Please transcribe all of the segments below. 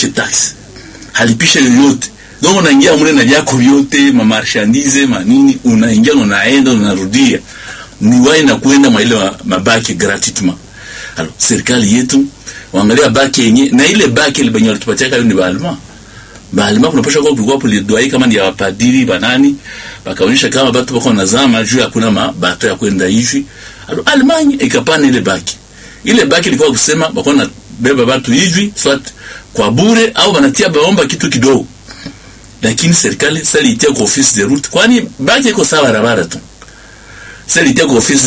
halipishe tax, halipishe yoyote. Donc unaingia mule na yako yote, ma marchandise manini, unaingia unaenda unarudia, ni wai na kuenda maile mabaki gratuitement. Alors serikali yetu waangalia baki yenye, na ile baki ile benyo tupatia kayo ni Balima kunapasha kwa polidoi kama ni ya padiri banani, bakaonyesha kama batu bako nazama juu hakuna mabato ya kwenda hivi. Alors Allemagne ikapana ile baki. Ile baki ilikuwa kusema bako na beba batu hivi soit kwa bure au banatia baomba kitu kidogo. Lakini serikali sasa ilitia kwa office de route, kwani baki iko sawa barabara tu. Sasa ilitia kwa office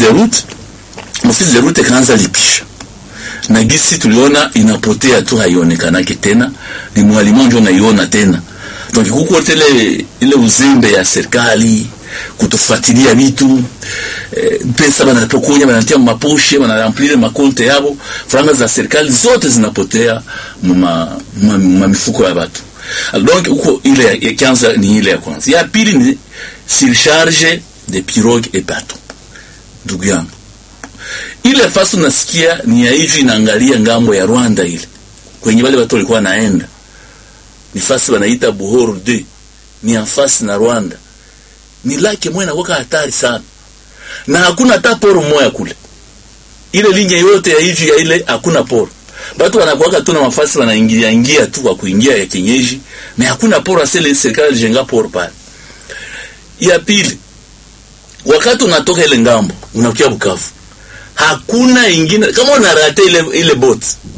de route kaanza lipisha. Na gisi tuliona inapotea tu, haionekanake tena, ni mwalimu ndio naiona tena. Donc kuko ile uzembe ya serikali kutufuatilia vitu, pesa banatokonya banatia maposhe, banaremplir makonte yabo, franga za serikali zote zinapotea mifuko ya watu. Donc uko ile ya kwanza ni ile ya kwanza. Ya pili ni surcharge de pirogue et bateau. Ndugu yangu, ile fasu nasikia ni ya hivi, naangalia ngambo ya Rwanda ile kwenye wale watu walikuwa naenda, ni fasi wanaita Buhoro 2, ni afasi na Rwanda, ni lake mwana waka hatari sana, na hakuna hata poro moja kule. Ile linya yote ya hivi ya ile hakuna poro, watu wanakuwaka tu na mafasi wanaingia tu kwa kuingia ya kienyeji, na hakuna poro. Asile serikali jenga poro pale. Ya pili, wakati unatoka ile ngambo unakuja Bukavu, hakuna ingine kama unarate ile boat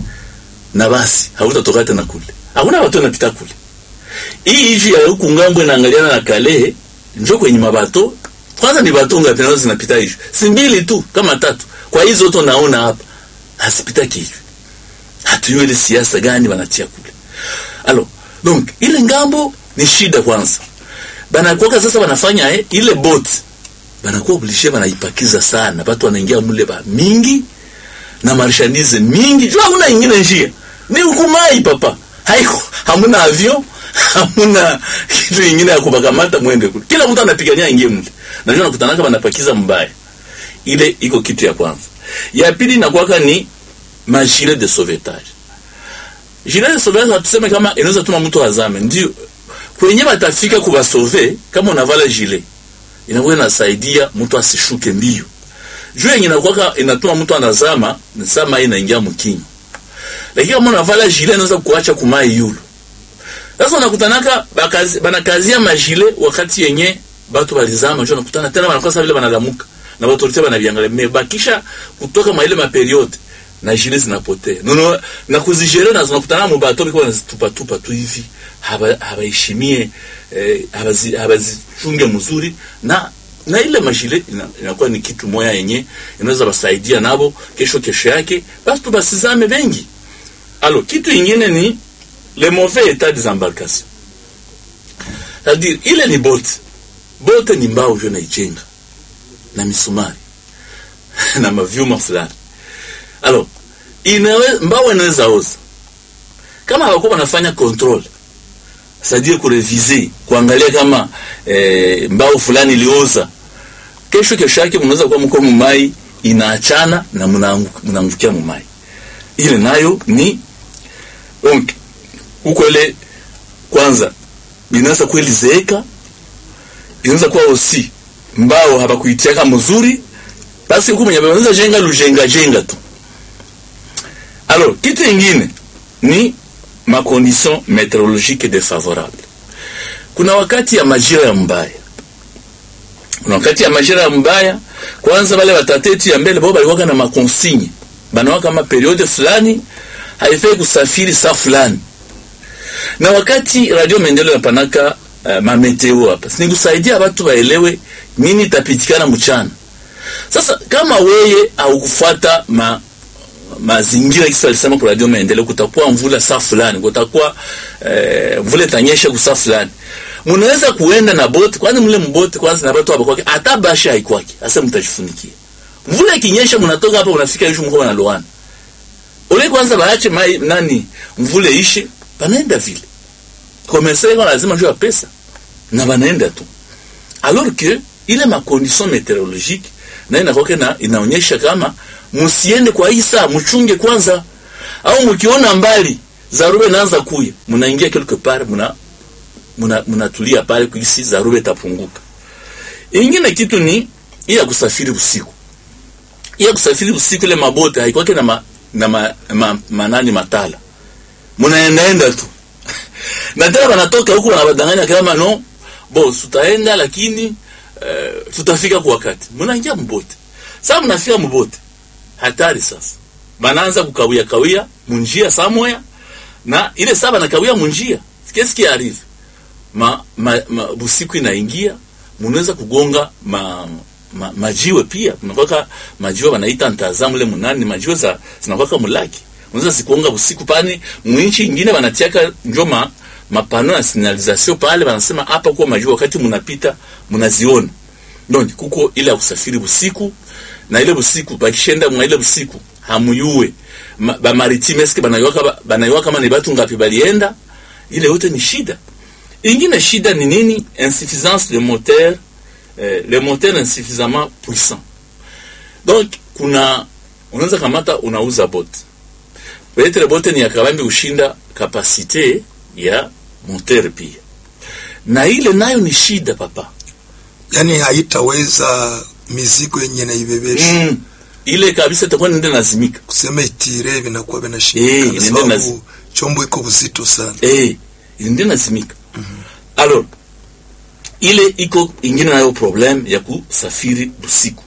na basi hautatoka tena kule, hakuna watu wanapita kule. Hii hivi ya huku ngambo inaangaliana na Kalehe, njoo kwenye mabato kwanza, ni bato ngapi nazo zinapita hivi? Si mbili tu kama tatu. Kwa hizo zote naona hapa hasipita kitu, hatujui ile siasa gani wanatia kule. Alors donc ile ngambo ni shida kwanza. Banakoka sasa wanafanya ile boat banakuwa obligé banaipakiza sana, watu wanaingia mule ba mingi na marchandise mingi, jua una ingine njia ni hukumai papa, haiko hamuna avion, hamuna kitu ingine ya kubakamata mwende kule, kila mtu anapigania ingie mule, na jua nakutanaka banapakiza mbaya. Ile iko kitu ya kwanza. Ya pili na kwaka ni gilet de sauvetage. Gilet de sauvetage tuseme kama inaweza tuma mtu azame, ndio kwenye batafika kuba sauver, kama unavala gilet inakuwa inasaidia mtu asishuke mbio. Juu yenye inakuwa inatuma mtu anazama, ni sama inaingia mkinyo. Lakini kama unavala gilet inaweza kuacha kumai yulu. Sasa unakutanaka banakazia majile wakati yenye watu walizama, juu unakutana tena wanakosa vile wanalamuka na watu wote wanaviangalia, mebakisha kutoka maile maperiode na gilet zinapotea. Nono na kuzijere na unakutana mbato biko wanatupa tu hivi, habaishimie habazichunge mzuri, na ile majile inakuwa ni kitu moya yenye inaweza basaidia nabo kesho yake basi tubasizame bengi. Alors kitu ingine ni le mauvais état des embarcations. C'est-à-dire ile ni boat ni mbao jo na ijenga na misumari na mavyuma fulani. Alors mbao inaweza oza kama hawako wanafanya control, c'est-à-dire kureviser, kuangalia kama mbao fulani ilioza, kesho yake mnaweza kuwa mko mumai inaachana na mnaangukia mumai. Ile nayo ni donc uko ile kwanza inaweza kweli zeeka, inaweza kuwa osi mbao habakuitiaka mzuri, basi huko mwenye anaweza jenga tu. Alors kitu ingine ni ma condition météorologique défavorable. Kuna wakati ya majira ya mbaya, kwanza wale watateti ya mbele baba walikuwa na makonsigne, banawa kama periode fulani haifai kusafiri saa fulani. Na wakati Radio Maendeleo yapanaka ma meteo hapa, ni kusaidia watu waelewe nini itapitikana mchana. Sasa kama wewe au kufuata mazingira kisa alisema kwa Radio Maendeleo kutakuwa mvula saa fulani, kutakuwa mvula itanyesha kwa saa fulani, mnaweza kuenda na boat, kwani mle mboti kwanza na watu hapo kwake hata basha haikwake, asa mtajifunikia. Mvula ikinyesha mnatoka hapa unafika hiyo mkoa na Loana. Ule kwanza baache mvule ishi, banaenda vile. Commerçant lazima jua pesa na banaenda tu. Alors que ile ma condition météorologique na inaonyesha kama musiende kwa isa, mchunge kwanza, au mkiona mbali Zarube naanza kuya, mnaingia quelque part, mnatulia pale kuisi zarube tapunguka. Ingine kitu ni iya kusafiri usiku. Iya kusafiri usiku ile mabote haikwake na manani matala. Mnaenda tu. Na tena wanatoka huko wanabadanganya kama no, boss tutaenda lakini tutafika kwa wakati. Mnaingia mbote. Sasa mnafika mbote. Hatari sasa. Banaanza kukawia munjia somewhere na ile saba na kawia munjia. Qu'est-ce qui arrive? Busiku inaingia, mnaweza kugonga majiwe pia. Mnakoka majiwe wanaita ntazamu ile munani, majiwe zinakoka mulaki. Unaweza sikonga usiku pani mwinchi nyingine wanatiaka njoma mapano ya signalisation pale wanasema hapa kwa majiwe wakati mnapita mnaziona. Ndio kuko ile ya kusafiri usiku na ile usiku bakishenda mwa ile usiku hamuyue ba maritime eske banayuwa kama ni batu ngapi balienda, ile yote ni shida. Ingine shida ni nini? Insuffisance de moteur, le moteur insuffisamment puissant. Donc unaweza kamata unauza bote. Wetre bote ni yakabambi ushinda kapasite ya moteur pia. Na ile nayo ni shida papa. Yani haitaweza mizigo yenye na ibebesha. Ile kabisa itakuwa nende lazimika. Kusema itire vinakuwa vinashindikana. Sababu chombo iko uzito sana. Nende lazimika. Alors, ile iko ingine nayo problem ya kusafiri busiku.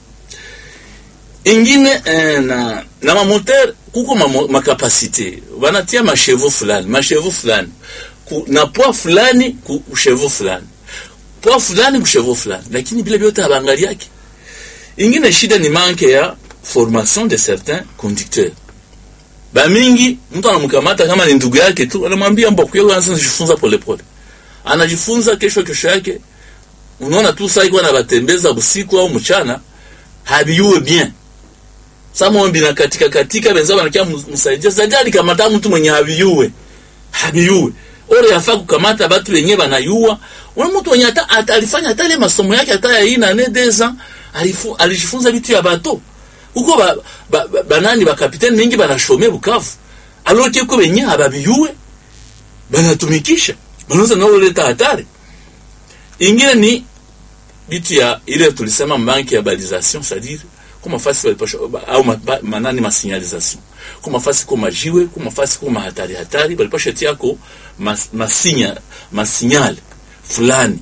Ingine na mamoteur kuko makapasite. Wanatia mashevo fulani. Na poa fulani ku chevo fulani. Poa fulani ku chevo fulani. Lakini bila vyote habangali yake. Ingine shida ni manke ya formation de certains conducteurs. Ba mingi mtu anamkamata kama ni ndugu yake tu, anamwambia mbona kuyo anza kujifunza pole. Anajifunza kesho yake. Unaona tu sasa iko anabatembeza usiku au mchana, habiyue bien. Sasa mwambi na katika benza wanakia msaidia sajali kamata mtu mwenye habiyue. Ore yafaa kukamata batu wenyewe banayua. Ule mtu mwenye alifanya hata ile masomo yake hata ya ina ne deza, alijifunza vitu ya bato. Huko banani ba kapiteni mingi banashome Bukavu. Alors que ko benye ababiyue banatumikisha. Banaweza nao leta hatari. Ingine ni bitu ya ile tulisema banki ya balisation, c'est-à-dire kama fasi au manani ma signalisation. Kama fasi kwa majiwe, kama fasi kwa hatari balipasha tiako masignal fulani.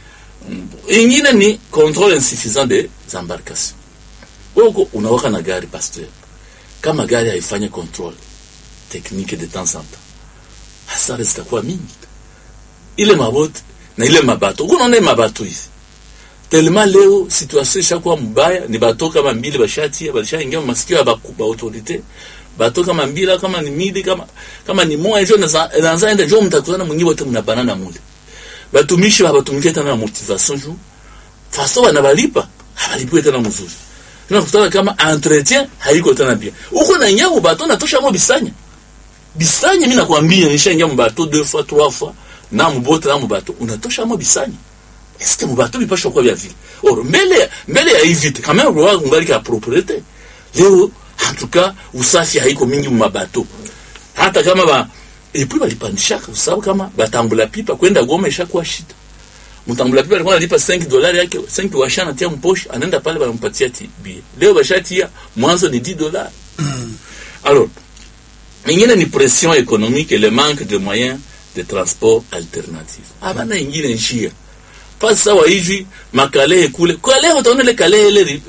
Ingine ni contrôle insuffisant des embarcations. Woko unawaka na gari pasteur. Kama gari haifanye contrôle technique de temps en temps, hasara zitakuwa mingi. Ile mabote na ile mabato. Unaona mabato hizi. Tellement leo situation ishakuwa mbaya, ni bato kama mbili bashaingia masikio ya ba autorité. Bato kama mbili kama ni midi kama ni moja ndio naanza ndio mtakutana mwingi wote mnabanana mule. Batumishi batumike tena na motivation juu. Faso wanabalipa, habalipi tena mzuri. Tunakutana kama entretien haiko tena bien. Uko na nyao bato natosha mo bisanya. Bisanya mimi nakwambia nishaingia mbato 2 fois 3 fois na mbote na mbato unatosha mo bisanya. Est-ce que mbato bipasha kwa vya vile? Or mbele ya hivi kama roho ngali ka propriété. Leo en tout cas usafi haiko mingi mbato. Hata kama et puis balipandishaka usabu kama batambula pipa kwenda Goma ishakuwa shida. Mtambula pipa alikuwa analipa $5 yake, 5 washana tia mposhi, anaenda pale banampatia bie. Leo bashatia mwanzo ni $10. Alors, ingine ni pression économique et le manque de moyens de transport alternatifs. Abana ingine njia. Pasa wa hivi makale kule. Kwa leo utaona ile kale ile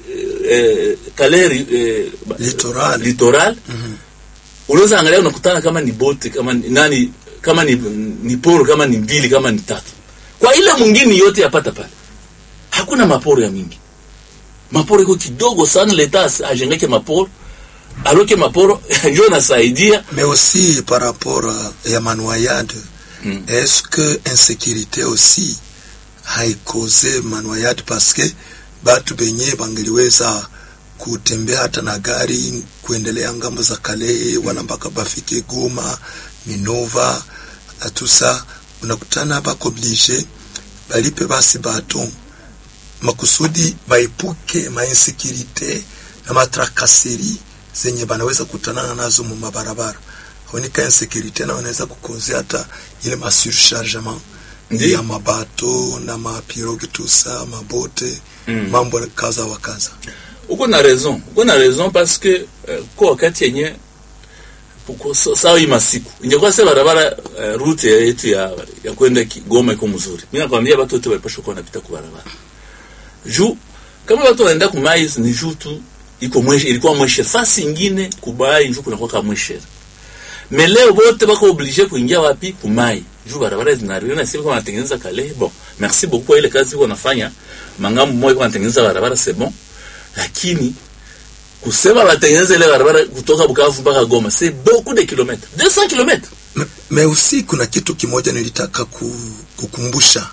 littoral. Unaweza angalia unakutana kama ni bote, kama ni nani, kama ni poro, kama ni mbili, kama ni tatu. Kwa ile mwingine yote yapata pale. Hakuna maporo ya mingi. Maporo iko kidogo sana, leta ajengeke maporo. Alors que maporo ndio nasaidia, mais aussi par rapport à manoyade. Est-ce que insécurité aussi haikoze manoyade parce que batu benye bangeliweza kutembea hata na gari kuendelea ngambo za Kale wala mpaka bafike Goma, Minova, atusa unakutana bako oblige balipe basi baton makusudi baipuke mainsécurité na matrakaseri zenye banaweza kutanana nazo mu mabarabara. honika insécurité na wanaweza kukozea hata ile surchargement ya mabato na mapirogue tusa mabote mambo kaza wa kaza. Uko na raison parce que kwa wakati yenye sawa hii masiku ingekuwa sasa barabara route yetu ya kwenda Goma iko mzuri. Mimi nakwambia watu wote walipaswa kuwa wanapita kwa barabara. Juu kama watu wanaenda kumais ni juu tu iko mweshe, ilikuwa mweshe fasi nyingine kubai juu kuna kwa mweshe. Mais leo wote bako obligé kuingia wapi kumai. Juu barabara zinariona sio kama wanatengeneza kale. Bon, merci beaucoup kwa ile kazi wanafanya. Mangamu moyo kwa wanatengeneza barabara c'est bon. Lakini kusema watengeneze ile barabara kutoka Bukavu mpaka Goma c'est beaucoup de kilomètres, 200 kilomètres. Mais aussi kuna kitu kimoja nilitaka kukumbusha.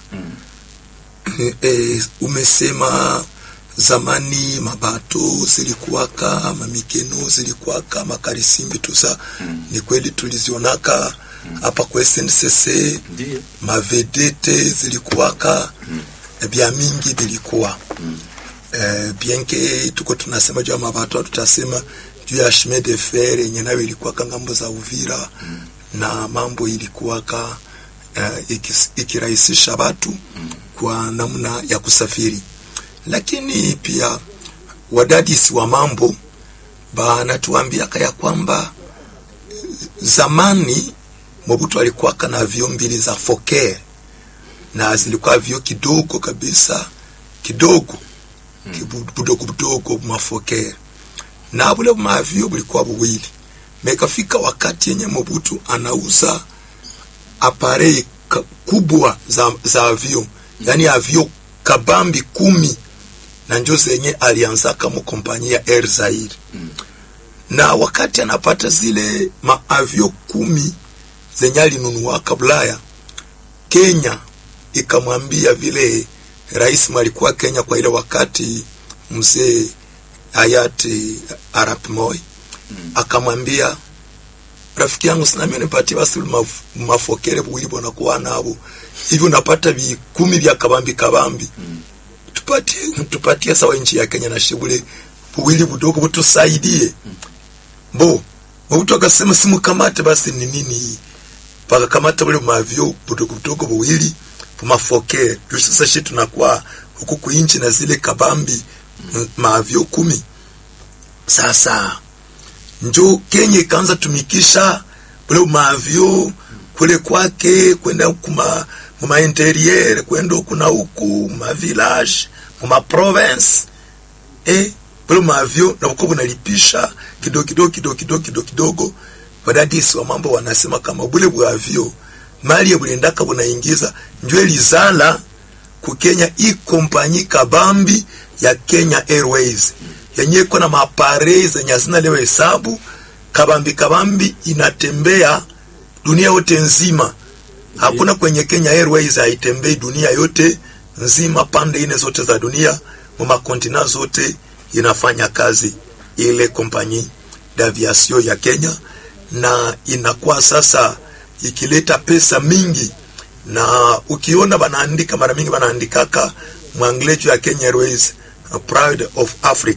Umesema zamani mabato zilikuwaka, mamikeno zilikuwaka, makarisimbi tusa. Ni kweli tulizionaka hapa kwa SNCC. Mavedete zilikuwaka, bia mingi bilikuwa. Bien que tuko tunasema juu ya mabato, tutasema juu ya chemin de fer yenye nayo ilikuwaka ngambo za Uvira na mambo ilikuwaka ikirahisisha watu kwa namna ya kusafiri. Lakini pia wadadisi wa mambo banatuambia kaya kwamba zamani Mobutu alikuwa na avion mbili za Fokker na zilikuwa avion kidogo kabisa, kidogo mafokker na bule maavio bulikuwa buwili. Mekafika wakati yenye Mobutu anauza aparei kubwa za avion, yani avion kabambi 10 na njo zenye alianza kama kompanyia ya Air Zaire. Na wakati anapata zile maavio 10 zenye alinunua kabla, Kenya ikamwambia vile rais alikuwa Kenya kwa ile wakati mzee hayati Arap Moi, akamwambia rafiki yangu sina mimi nipatie basi mafokere buwili bona kuwa nabo hivi unapata 10 vya kabambi tupatie sawa nchi ya Kenya na shibule buwili budogo butusaidie. Mobutu akasema simu kamate basi ni nini paka kamata bule mavyo budogo buwili mafokere juu sasa shi tunakuwa huku kuinchi na zile kabambi maavyo 10. Sasa njo Kenya ikaanza tumikisha bule maavyo kule kwake kwenda kuma interior, kwenda kuna huku ma village ma province bule maavyo na uko bunalipisha kidogo. Wadadisi wa mambo wanasema kama bule buavyo mali ya bulendaka bunaingiza njwe lizala ku Kenya i kompanyi kabambi ya Kenya Airways yenye iko na maparei zenye hazina leo hesabu. Kabambi inatembea dunia yote nzima. Hakuna kwenye Kenya Airways haitembei dunia yote nzima, pande ine zote za dunia, mwa kontina zote inafanya kazi ile kompanyi d'aviation ya Kenya, na inakuwa sasa ikileta pesa mingi. Na ukiona banaandika mara mingi banaandikaka mwanglejo ya Kenya Airways proud of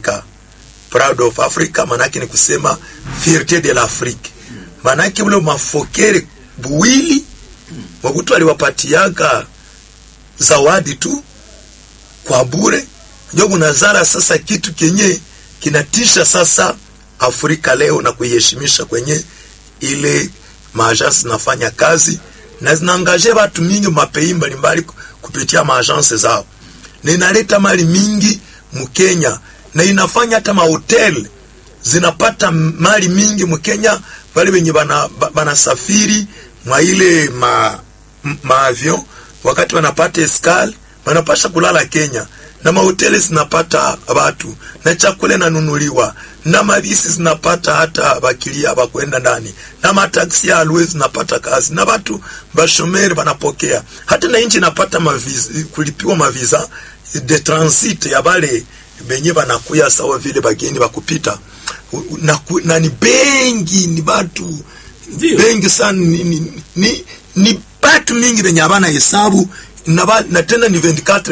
Africa, manake ni kusema fierté de l'Afrique. Manake ule mafokere buwili Mobutu aliwapatiaga zawadi tu kwa bure. Ndio kunazara sasa kitu kenye kinatisha sasa Afrika leo na kuiheshimisha kwenye ile maagence nafanya kazi na zinaangaje watu mingi mapei mbalimbali kupitia maagence zao. Na inaleta mali mingi mkenya na inafanya hata mahotel zinapata mali mingi mkenya, wale wenye bana safiri mwa ile avion wakati wanapata escale wanapasha kulala Kenya, na mahoteli zinapata watu na chakula nanunuliwa na mabisi zinapata hata bakilia bakwenda ndani na mataxi ya always zinapata kazi na watu bashomeri banapokea hata na nchi napata kulipiwa maviza de transit ya bale benye banakuya sawa vile bageni bakupita na ni bengi ni batu bengi sana ni batu mingi benye abana hesabu na tena ni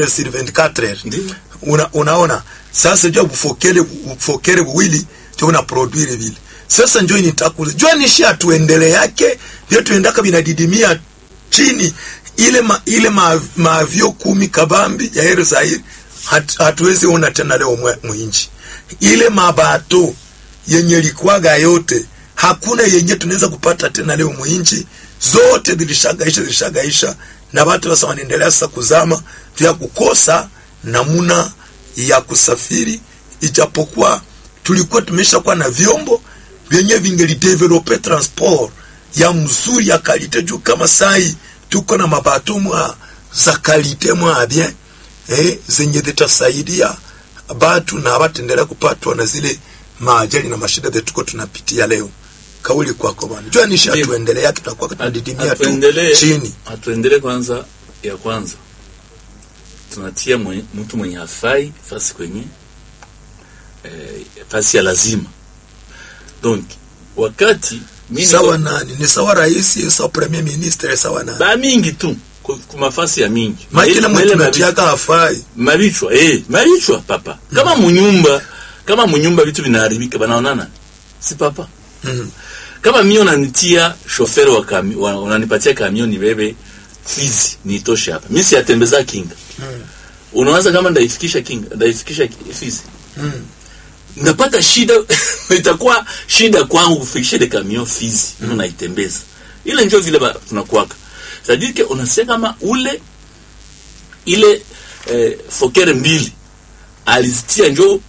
24 unaona sasa jua bufokere buwili tuna produire vile. Sasa njoo nitakuuliza. Jua nishi atuendele yake ndio tuendaka binadidimia chini ile maavyo 10 kabambi ya Air Zaire hatuwezi ona tena leo mwinchi. Ile mabato yenye likuwaga yote hakuna yenye tunaweza kupata tena leo mwinchi, zote zilishagaisha na watu sasa wanaendelea sasa kuzama vya kukosa namuna ya kusafiri, ijapokuwa tulikuwa tumeshakuwa na vyombo vyenye vingeli develop transport ya mzuri ya kalite juu kama sai tuko na mabato mwa za kalite mwa bien zenye zitasaidia batu na abatendelea kupatwa na zile maajali na mashida zetu tuko tunapitia leo. Kauli kwako bwana. Jua nisha tuendelea tutakuwa tunadidimia tu chini. Atuendelee kwanza ya kwanza. Tunatia mtu mwenye hafai fasi kwenye fasi ya lazima. Donc wakati mimi sawa nani? Ni sawa rais, sawa premier ministre, sawa nani? Ba mingi tu kwa mafasi ya mingi. Makila mtu mtiaka hafai. Marichwa papa. Kama munyumba vitu vinaharibika banaonana. Si papa. Kama mimi unanitia chauffeur wa camion, unanipatia camion ni bebe Fizi nitoshe hapa. Mimi siatembeza Kinga. Unaanza kama ndaifikisha Kinga, ndaifikisha Fizi. Napata shida, itakuwa shida kwangu kufikisha ile camion Fizi, unaitembeza. Ile njoo vile tunakuaka. C'est-à-dire que unasema kama ile fokere mbili alizitia njoo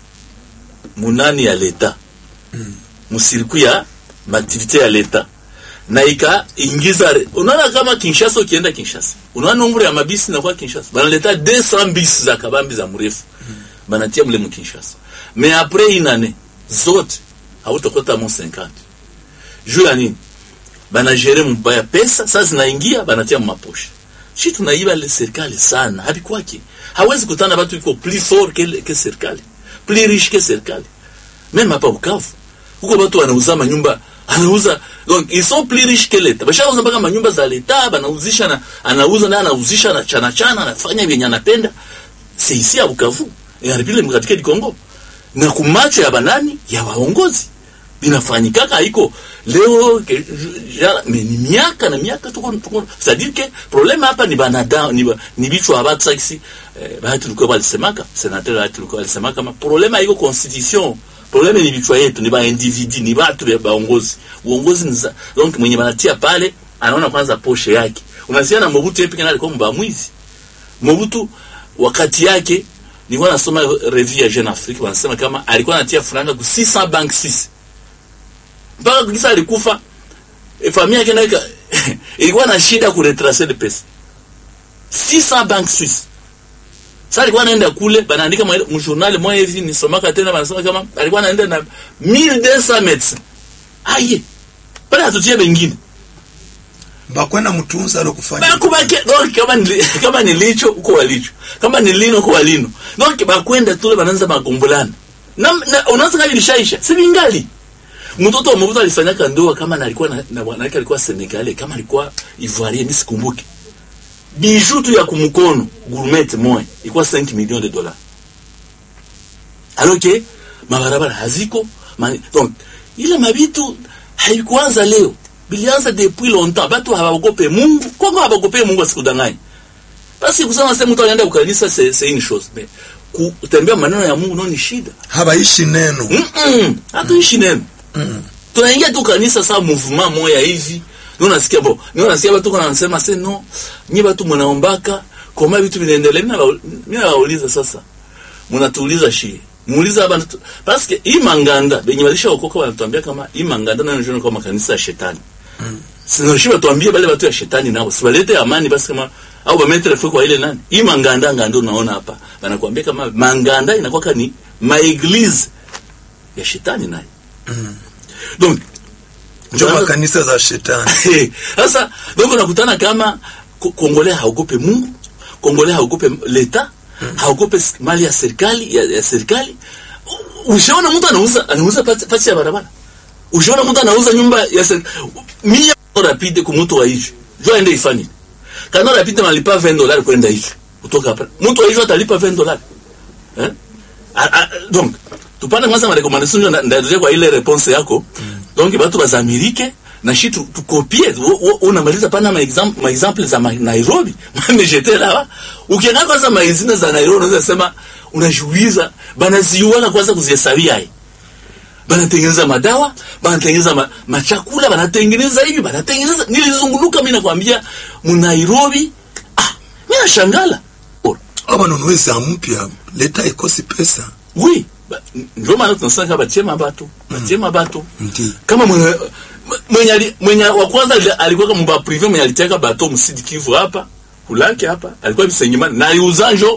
munani ya leta. Musiriku ya activité ya leta. Na ingiza unaona kama Kinshasa ukienda Kinshasa. Unaona nombre ya mabisi na kwa Kinshasa. Banaleta 200 bisi za kabambi za mrefu. Banatia mle mu Kinshasa. Mais après une année zote hautokota mo 50. Juu ya nini? Banajere mbaya pesa sasa zinaingia banatia maposha. Shi tunaiba le serikali sana. Hapi kwake. Hawezi kutana watu iko plus fort que serikali. Plus riche que serikali. Même hapa Bukavu. Huko watu wanauza manyumba, donc ils sont plus riches que l'État. Bashauza mpaka manyumba za l'État, banauzisha na anauza na anauzisha na chana anafanya vyenye anapenda. C'est ici à Bukavu. Et en République démocratique du Congo. Na kumacho ya banani ya waongozi. Binafanyika haiko leo mais ni miaka na miaka tuko. C'est-à-dire que problème hapa ni banada ni bichwa abatu saksi bahati tulikuwa walisemaka, sénateur tulikuwa walisemaka kama problème haiko constitution. Probleme ni vichwa yetu, ni ba individu, ni watu baongozi. Uongozi ni donc mwenye banatia pale, anaona kwanza poshe yake. Unasiana Mobutu yepi kana alikuwa mbamwizi. Mobutu wakati yake nilikuwa nasoma revue ya Jeune Afrique, wanasema kama alikuwa anatia franga ku 600 bank 6. Mpaka kisa alikufa, familia yake naika ilikuwa na shida ku retracer de pesa. 600 bank Suisse. Sasa alikuwa anaenda kule banaandika mjournal moja hivi nisomaka tena wanasema kama alikuwa anaenda na 1200 médecins. Aye. Bana hatutie bengine. Bakwenda mtunza alokufanya. Bakubake donc kama nilicho uko walicho. Kama nilino uko walino. Donc bakwenda tule banaanza magombolana. Na unaanza kama ilishaisha. Si bingali. Mtoto wa Mobutu alifanya ndoa kama alikuwa na bwana yake alikuwa Senegalais, kama alikuwa Ivoirien misikumbuke. Bijou tu ya kumukono gourmet moja ilikuwa 5 millions de dollars. Alors que mabarabara haziko donc ile mabitu haikuanza leo, bilianza depuis longtemps. Batu hawaogope Mungu. Kongo hawaogope Mungu asikudanganye. Basi kusema sema mtu anaenda kukanisa c'est une chose, mais kutembea maneno ya Mungu ni shida. Habaishi neno. Hatuishi neno. Tunaingia tu kanisa saa mouvement moja hivi. Unasikia watu wanasema sasa no, nyi watu mnaombaka kama vitu vinaendelea. Mimi nawauliza sasa. Mnatuuliza shi. Muuliza abantu parce que hii manganda benye walisha okoka wanatuambia kama hii manganda na ndio kama kanisa ya shetani. Sina shiba tuambie wale watu ya shetani nao. Sibalete amani basi kama au bametre fwe kwa ile nani? Hii manganda ngando unaona hapa. Wanakuambia kama manganda inakuwa ni maeglise ya shetani naye. Donc njoo kanisa za shetani. Sasa donc unakutana kama Kongolais haogope Mungu, Kongolais haogope leta, haogope mali ya serikali ya serikali. Ushaona mtu anauza pasi ya barabara. Ushaona mtu anauza nyumba ya serikali. Mia rapide kwa mtu wa hicho. Njoo aende ifanye. Kana rapide malipa $20 kwenda hicho. Kutoka hapa. Mtu wa hicho atalipa $20. Donc tupate kwanza ma recommendation ndio kwa ile response yako. Donc watu bazamirike na shi tukopie unamaliza pana ma example za Nairobi. Mimi j'étais là. Ukienda kwanza maizina za Nairobi unaweza sema unajuiza banaziuana kwanza kuzihesabia hai. Banatengeneza madawa, banatengeneza machakula, banatengeneza hivi, banatengeneza. Nilizunguluka mimi nakwambia mu Nairobi, mimi nashangala. Aba nonweza mpya leta ikosi pesa. Oui, ndio maana tunasanga bachema bato. Kama mwenye wa kwanza alikuwa kama mba privé mwenye aliteka bato msidi Kivu hapa, kulake hapa, alikuwa bisenyimani na yuzanjo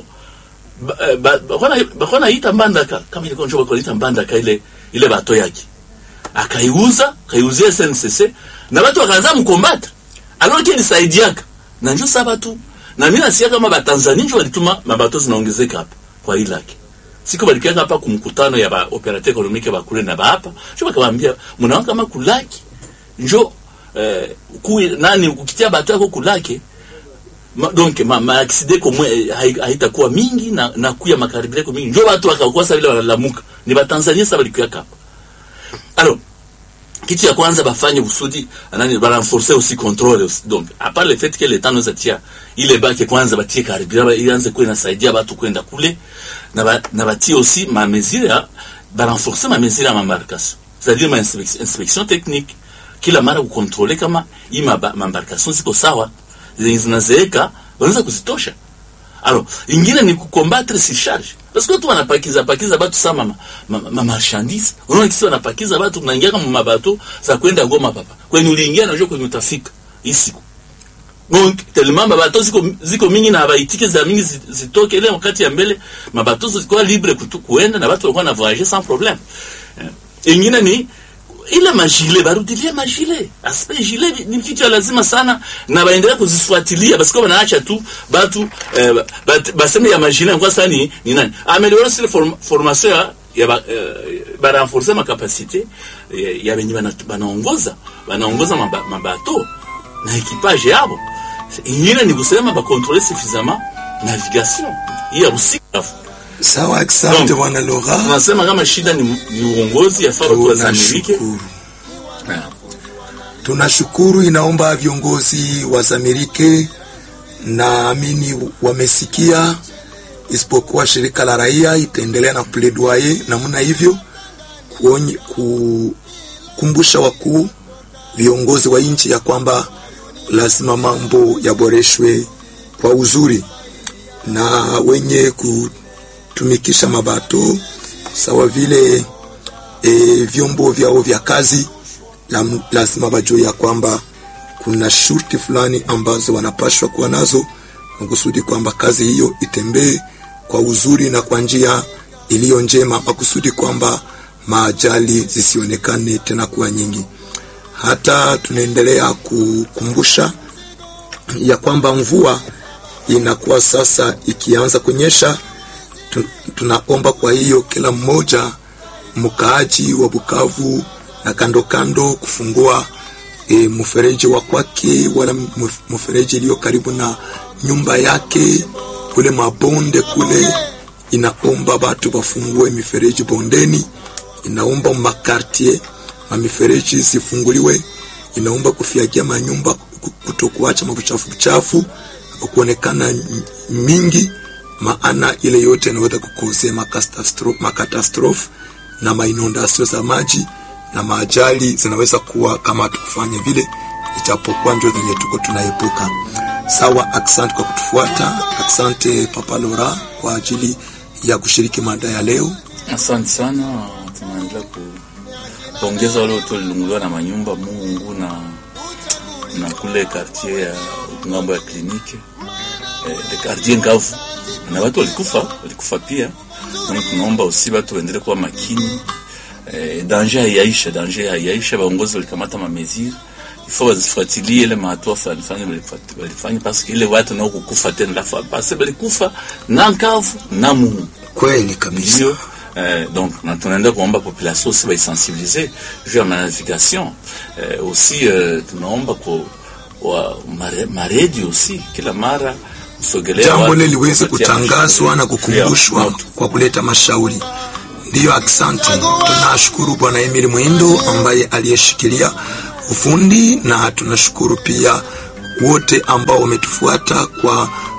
bakona ita mbandaka kama ilikuwa njoba kwa ita mbandaka ile bato yake. Akaiuzia SNCC na watu wakaanza mkombata. Alors que ni saidiaka. Na njoo sabatu. Na mimi nasikia kama Batanzania ndio walituma mabato zinaongezeka hapa kwa ile yake. Siku balikanga hapa kumkutano ya ba operateur économique ba kule na ba hapa. Sio bakamwambia mnaona kama kulaki. Njoo nani ukitia bato yako kulaki. Donc ma accident comme haitakuwa mingi na kuya makaribia kwa mingi. Njoo watu wakakosa vile wanalamuka. Ni Batanzania sasa balikuwa hapa. Alors, kitu ya kwanza bafanye usudi anani ba renforcer aussi contrôle aussi. Donc à part le fait que l'État nous atia ile baki kwanza batie karibia ianze kwenda saidia watu kwenda kule na batie aussi ma mesure ba renforcer ma mesure ya embarcation. C'est-à-dire ma inspection technique kila mara kucontrôler kama embarcation ziko sawa zinazeeka wanaweza kuzitosha. Alors, ingine ni kucombattre si charge. Parce que tu wanapakiza batu sama marchandise. Unaona kisi wanapakiza batu tunaingia kama mabato za kwenda Goma papa. Kwenye uliingia na kwenye utafika hii. Donc tellement mabato ziko mingi na habaitike za mingi zitoke ile wakati ya mbele mabato zilikuwa libre kuenda na watu walikuwa na voyager sans problème. Ingine ni ile majile barudilie majile aspect gilet ni kitu lazima sana na baendelea kuzifuatilia basi kama naacha tu batu baseme ya majile kwa sasa ni nani améliorer sur formation ya ba renforcer ma capacité ya benye banaongoza mabato na equipage yabo. Ingine ni kusema ba contrôler suffisamment navigation ya usiku. Sawa, asante bwana Laura. Nasema kama shida ni uongozi ya watu wa Zamirike. Tunashukuru, inaomba viongozi wa Zamirike na amini wamesikia, isipokuwa shirika la raia itaendelea na plaidoyer namna hivyo kukumbusha wakuu viongozi wa nchi ya kwamba lazima mambo yaboreshwe kwa uzuri na wenye kutumikisha mabato sawa vile vyombo vyao vya kazi lazima bajue ya kwamba kuna shurti fulani ambazo wanapashwa kuwa nazo kusudi kwamba kazi hiyo itembee kwa uzuri na kwa njia iliyo njema, kusudi kwamba maajali zisionekane tena kuwa nyingi. Hata tunaendelea kukumbusha ya kwamba mvua inakuwa sasa ikianza kunyesha. Tunaomba kwa hiyo kila mmoja mkaaji wa Bukavu na kando kando kufungua mfereji wa kwake wala mfereji iliyo karibu na nyumba yake kule mabonde kule. Inaomba watu wafungue mifereji bondeni, inaomba makartie mifereji zifunguliwe, inaomba kufiagia manyumba kutokuacha mabuchafu kuonekana mingi, maana ile yote inaweza kukosea makatastrofe na mainondasio za maji na maajali zinaweza kuwa kama tukufanya vile, ijapokuwa ndio zenye tuko tunaepuka. Sawa, asante kwa kutufuata. Asante Papa Laura kwa ajili ya kushiriki mada ya leo. Asante sana. Tunaendelea kupongeza wale wote walilunguliwa na manyumba Mungu na kule quartier ya ngambo ya kliniki le quartier Ngavu, na watu walikufa pia. Na tunaomba usi watu waendelee kuwa makini. Danger haiyaisha, waongozi walikamata mameziri ifo wazifuatilie ile mahatua walifanya parce que ile watu nao kukufa tena lafa parce balikufa na Ngavu na Mungu kweli kabisa. Donc tunaenda kuomba population aussi ba sensibiliser juu ya navigation. Aussi tunaomba kwa radio aussi kila mara usogelea jambo lile liweze kutangazwa na kukumbushwa kwa kuleta mashauri. Ndiyo, aksanti. Tunashukuru Bwana Emil Mwindo ambaye aliyeshikilia ufundi, na tunashukuru pia wote ambao wametufuata kwa